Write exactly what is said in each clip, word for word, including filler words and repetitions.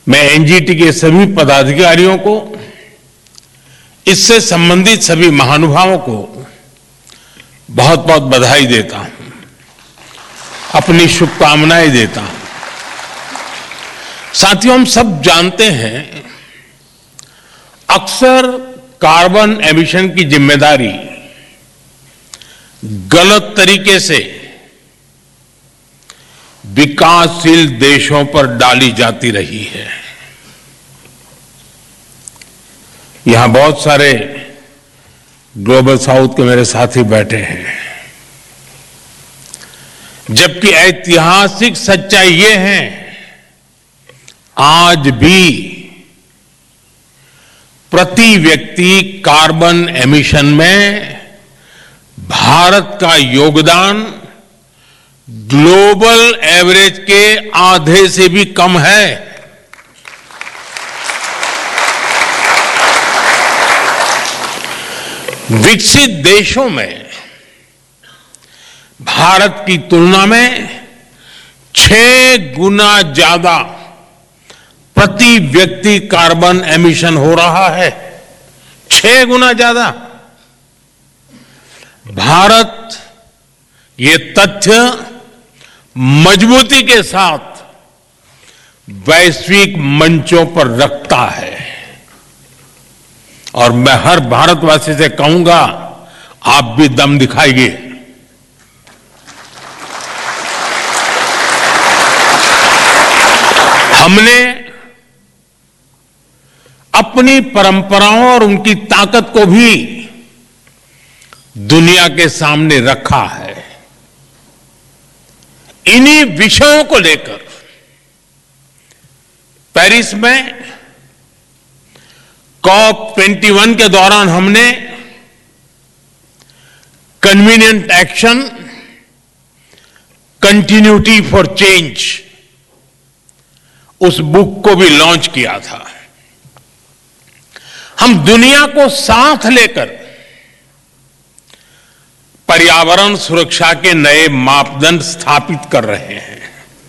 मैं एनजीटी के सभी पदाधिकारियों को, इससे संबंधित सभी महानुभावों को बहुत बहुत बधाई देता हूं, अपनी शुभकामनाएं देता हूं। साथियों, हम सब जानते हैं अक्सर कार्बन एमिशन की जिम्मेदारी गलत तरीके से विकासशील देशों पर डाली जाती रही है। यहां बहुत सारे ग्लोबल साउथ के मेरे साथी बैठे हैं, जबकि ऐतिहासिक सच्चाई ये है आज भी प्रति व्यक्ति कार्बन एमिशन में भारत का योगदान ग्लोबल एवरेज के आधे से भी कम है। विकसित देशों में भारत की तुलना में छह गुना ज्यादा प्रति व्यक्ति कार्बन एमिशन हो रहा है। छह गुना ज्यादा। भारत ये तथ्य मजबूती के साथ वैश्विक मंचों पर रखता है और मैं हर भारतवासी से कहूंगा, आप भी दम दिखाइए। हमने अपनी परंपराओं और उनकी ताकत को भी दुनिया के सामने रखा है। इन्हीं विषयों को लेकर पेरिस में कॉप इक्कीस के दौरान हमने convenient action, continuity for change, उस बुक को भी लॉन्च किया था। हम दुनिया को साथ लेकर पर्यावरण सुरक्षा के नए मापदंड स्थापित कर रहे हैं।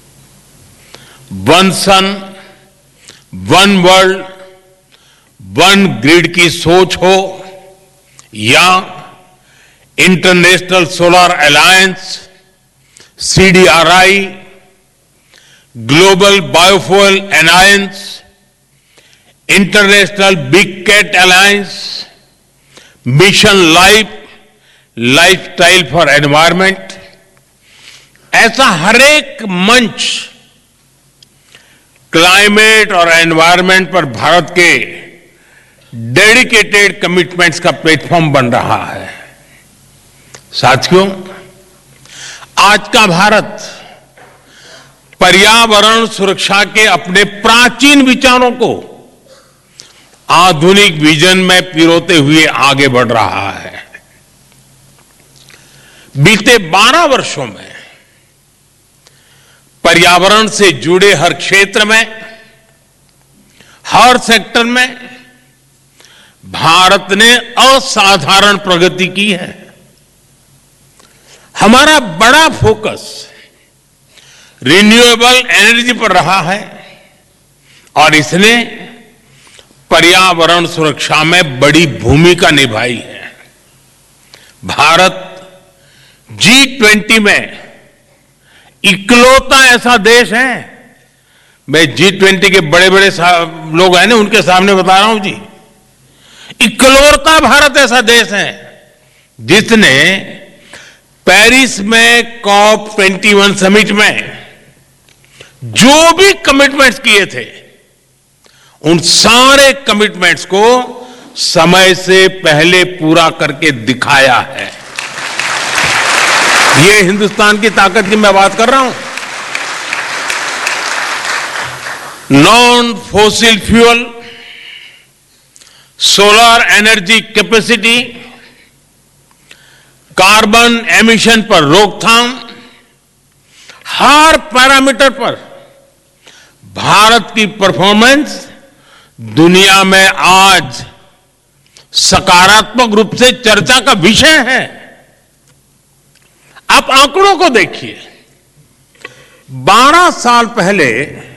वन सन, वन वर्ल्ड, वन ग्रिड की सोच हो या international solar alliance, CDRI, global biofuel alliance, international big cat alliance, mission life, lifestyle for environment, ऐसा हर एक मंच क्लाइमेट और एनवायरमेंट पर भारत के डेडिकेटेड कमिटमेंट्स का प्लेटफॉर्म बन रहा है। साथियों, आज का भारत पर्यावरण सुरक्षा के अपने प्राचीन विचारों को आधुनिक विजन में पिरोते हुए आगे बढ़ रहा है। बीते बारह वर्षों में पर्यावरण से जुड़े हर क्षेत्र में, हर सेक्टर में भारत ने असाधारण प्रगति की है। हमारा बड़ा फोकस रिन्यूएबल एनर्जी पर रहा है और इसने पर्यावरण सुरक्षा में बड़ी भूमिका निभाई है। भारत जी ट्वेंटी में इकलौता ऐसा देश है, मैं जी ट्वेंटी के बड़े बड़े लोग हैं ना, उनके सामने बता रहा हूं जी, इकलौता भारत ऐसा देश है जिसने पेरिस में कॉप इक्कीस समिट में जो भी कमिटमेंट्स किए थे, उन सारे कमिटमेंट्स को समय से पहले पूरा करके दिखाया है। ये हिंदुस्तान की ताकत की मैं बात कर रहा हूं। Non fossil fuel, solar energy capacity, carbon emission पर रोकथाम, हर पैरामीटर पर भारत की परफॉर्मेंस दुनिया में आज सकारात्मक रूप से चर्चा का विषय है। आप आंकड़ों को देखिए, बारह साल पहले